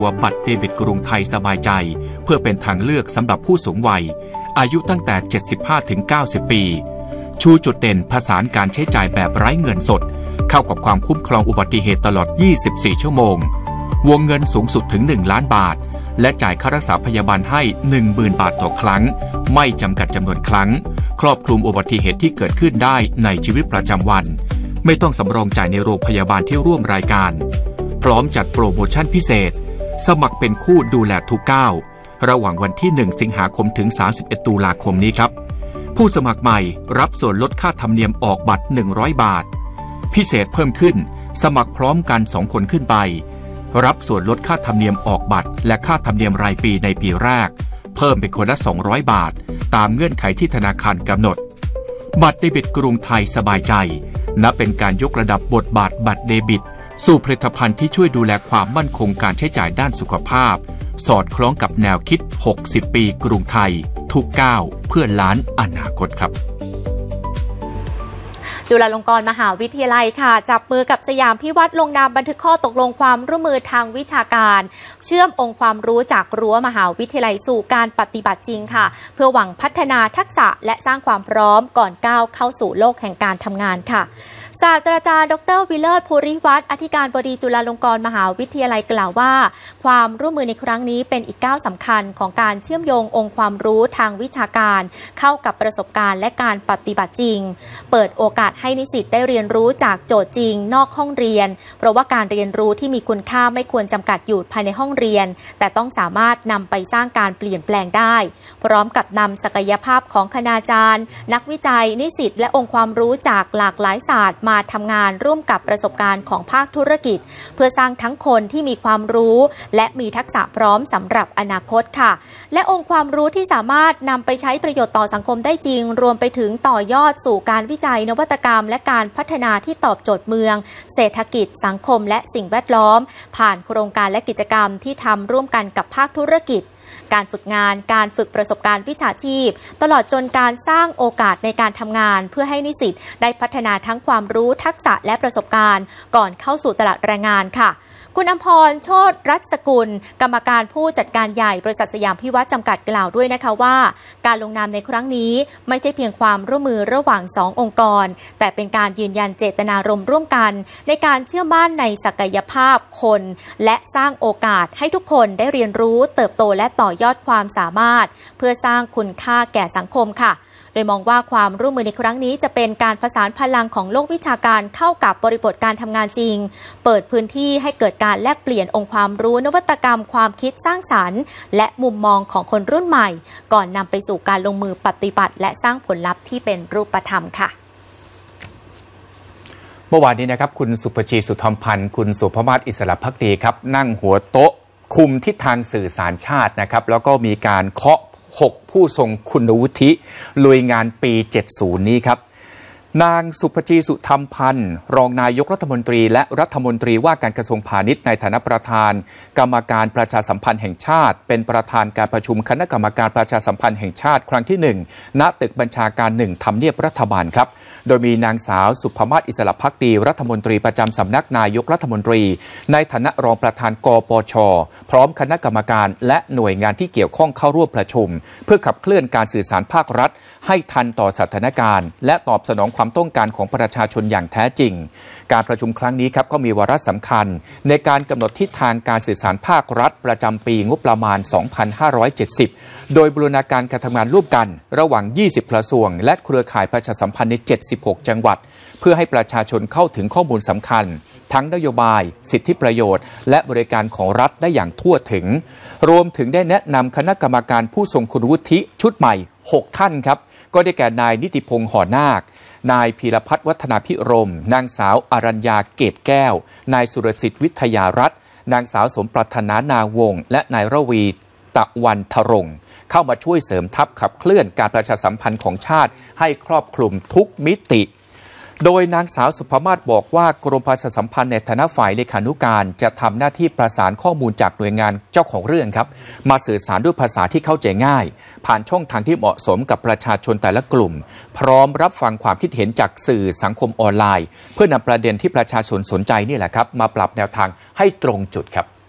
บัตรเดบิตกรุงไทยสบายใจเพื่อเป็นทางเลือกสำหรับผู้สูงวัยอายุตั้งแต่ 75-90 ปีชูจุดเด่นผสานการใช้จ่ายแบบไร้เงินสดเข้ากับความคุ้มครองอุบัติเหตุตลอด 24 ชั่วโมงวงเงินสูงสุดถึง 1 ล้านบาทและจ่ายค่ารักษาพยาบาลให้ 10,000 บาทต่อครั้งไม่จำกัดจำนวนครั้งครอบคลุมอุบัติเหตุที่เกิดขึ้นได้ในชีวิตประจำวันไม่ต้องสำรองจ่ายในโรงพยาบาลที่ร่วมรายการพร้อมจัดโปรโมชั่นพิเศษสมัครเป็นคู่ดูแลทุกก้าวระหว่างวันที่ 1 สิงหาคมถึง 31 ตุลาคมนี้ครับผู้สมัครใหม่รับส่วนลดค่าธรรมเนียมออกบัตร 100 บาทพิเศษเพิ่มขึ้นสมัครพร้อมกัน 2 คนขึ้นไปรับส่วนลดค่าธรรมเนียมออกบัตรและค่าธรรมเนียมรายปีในปีแรกเพิ่มเป็นคนละ 200 บาทตามเงื่อนไขที่ธนาคารกำหนดบัตรเดบิตกรุงไทยสบายใจนับเป็นการยกระดับบทบาทบัตรเดบิตสู่ผลิตภัณฑ์ที่ช่วยดูแลความมั่นคงการใช้จ่ายด้านสุขภาพสอดคล้องกับแนวคิด 60 ปีกรุงไทยทุกก้าวเพื่อล้านอนาคตครับจุฬาลงกรณ์มหาวิทยาลัยค่ะจับมือกับสยามพิวัตรลงนามบันทึกข้อตกลงความร่วมมือทางวิชาการเชื่อมองค์ความรู้จากรั้วมหาวิทยาลัยสู่การปฏิบัติจริงค่ะเพื่อหวังพัฒนาทักษะและสร้างความพร้อมก่อนก้าวเข้าสู่โลกแห่งการทำงานค่ะศาสตราจารย์ดร.วิเลิศภูริวัฒน์อธิการบดีจุฬาลงกรณ์มหาวิทยาลัยกล่าวว่าความร่วมมือในครั้งนี้เป็นอีกก้าวสำคัญของการเชื่อมโยงองค์ความรู้ทางวิชาการเข้ากับประสบการณ์และการปฏิบัติจริงเปิดโอกาสให้นิสิตได้เรียนรู้จากโจทย์จริงนอกห้องเรียนเพราะว่าการเรียนรู้ที่มีคุณค่าไม่ควรจำกัดอยู่ภายในห้องเรียนแต่ต้องสามารถนำไปสร้างการเปลี่ยนแปลงได้พร้อมกับนำศักยภาพของคณาจารย์นักวิจัยนิสิตและองค์ความรู้จากหลากหลายศาสตร์มาทำงานร่วมกับประสบการณ์ของภาคธุรกิจเพื่อสร้างทั้งคนที่มีความรู้และมีทักษะพร้อมสำหรับอนาคตค่ะและองค์ความรู้ที่สามารถนำไปใช้ประโยชน์ต่อสังคมได้จริงรวมไปถึงต่อยอดสู่การวิจัยนวัตกรรมและการพัฒนาที่ตอบโจทย์เมืองเศรษฐกิจสังคมและสิ่งแวดล้อมผ่านโครงการและกิจกรรมที่ทำร่วมกันกับภาคธุรกิจการฝึกงานการฝึกประสบการณ์วิชาชีพตลอดจนการสร้างโอกาสในการทำงานเพื่อให้นิสิตได้พัฒนาทั้งความรู้ทักษะและประสบการณ์ก่อนเข้าสู่ตลาดแรงงานค่ะคุณอภรณ์โชติรัตน์สกุลกรรมการผู้จัดการใหญ่บริษัทสยามพิวัตรจำกัดกล่าวด้วยนะคะว่าการลงนามในครั้งนี้ไม่ใช่เพียงความร่วมมือระหว่าง2 องค์กรแต่เป็นการยืนยันเจตนารมณ์ร่วมกันในการเชื่อมั่นในศักยภาพคนและสร้างโอกาสให้ทุกคนได้เรียนรู้เติบโตและต่อยอดความสามารถเพื่อสร้างคุณค่าแก่สังคมค่ะโดยมองว่าความร่วมมือในครั้งนี้จะเป็นการผสานพลังของโลกวิชาการเข้ากับบริบทการทำงานจริงเปิดพื้นที่ให้เกิดการแลกเปลี่ยนองค์ความรู้นวัตกรรมความคิดสร้างสรรค์และมุมมองของคนรุ่นใหม่ก่อนนำไปสู่การลงมือปฏิบัติและสร้างผลลัพธ์ที่เป็นรูปธรรมค่ะเมื่อวานนี้นะครับคุณสุภชีสุธรรมพันธ์คุณสุภมาศอิสระภักดีครับนั่งหัวโต๊ะคุมทิศทางสื่อสารชาตินะครับแล้วก็มีการเคาะ6 ผู้ทรงคุณวุฒิลุยงานปี 70 นี้ครับนางสุภชีสุธรรมพันธ์รองนายกรัฐมนตรีและรัฐมนตรีว่าการกระทรวงพาณิชย์ในฐานะประธานกรรมการประชาสัมพันธ์แห่งชาติเป็นประธานการประชุมคณะกรรมการประชาสัมพันธ์แห่งชาติครั้งที่ 1ณตึกบัญชาการ1ทำเนียบรัฐบาลครับโดยมีนางสาวสุภมาศอิสระภักดีรัฐมนตรีประจำสำนักนายกรัฐมนตรีในฐานะรองประธานกปช.พร้อมคณะกรรมการและหน่วยงานที่เกี่ยวข้องเข้าร่วมประชุมเพื่อขับเคลื่อนการสื่อสารภาครัฐให้ทันต่อสถานการณ์และตอบสนองความต้องการของประชาชนอย่างแท้จริงการประชุมครั้งนี้ครับก็มีวาระสำคัญในการกำหนดทิศทางการสื่อสารภาครัฐประจำปีงบประมาณ 2570 โดยบูรณาการการทำงานร่วมกันระหว่าง 20 กระทรวงและเครือข่ายประชาสัมพันธ์ใน 76 จังหวัดเพื่อให้ประชาชนเข้าถึงข้อมูลสำคัญทั้งนโยบายสิทธิประโยชน์และบริการของรัฐได้อย่างทั่วถึงรวมถึงได้แนะนำคณะกรรมการผู้ทรงคุณวุฒิชุดใหม่ 6 ท่านครับก็ได้แก่นายนิติพงษ์ห่อนาคนายพีรพัฒน์วัฒนาภิรมย์นางสาวอรัญญาเกตแก้วนายสุรสิทธิ์วิทยารัตน์นางสาวสมปรารถนานาวงศ์และนายระวีตะวันทรงเข้ามาช่วยเสริมทัพขับเคลื่อนการประชาสัมพันธ์ของชาติให้ครอบคลุมทุกมิติโดยนางสาวสุภมาศบอกว่ากรมประชาสัมพันธ์ในฐานะฝ่ายเลขานุการจะทำหน้าที่ประสานข้อมูลจากหน่วยงานเจ้าของเรื่องครับมาสื่อสารด้วยภาษาที่เข้าใจง่ายผ่านช่องทางที่เหมาะสมกับประชาชนแต่ละกลุ่มพร้อมรับฟังความคิดเห็นจากสื่อสังคมออนไลน์เพื่อนำประเด็นที่ประชาชนสนใจนี่แหละครับมาปรับแนวทางให้ตรงจุดครับ